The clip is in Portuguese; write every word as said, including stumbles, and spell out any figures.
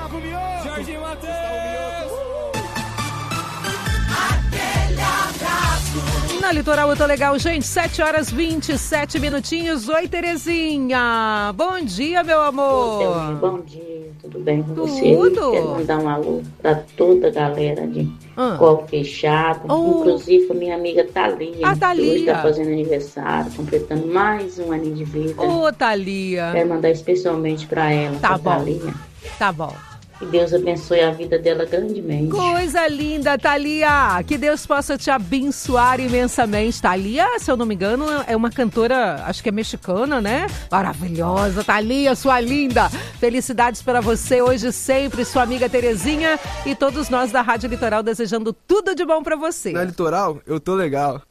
Toca o mioto! Jorginho Matheus! Na Litoral eu tô legal, gente, sete horas e vinte e sete minutinhos. Oi, Terezinha. Bom dia, meu amor. Bom dia, tudo bem com tudo? você? Quero mandar um alô pra toda a galera de ah. Copo Fechado, oh. inclusive a minha amiga Thalia, a Thalia. que hoje tá fazendo aniversário, completando mais um aninho de vida. Ô, oh, Thalia. Quero mandar especialmente pra ela, tá pra bom. Thalia. Tá bom. Que Deus abençoe a vida dela grandemente. Coisa linda, Thalia. Que Deus possa te abençoar imensamente. Thalia, se eu não me engano, é uma cantora, acho que é mexicana, né? Maravilhosa. Thalia, sua linda. Felicidades para você hoje e sempre, sua amiga Terezinha e todos nós da Rádio Litoral desejando tudo de bom para você. Na Litoral, eu tô legal.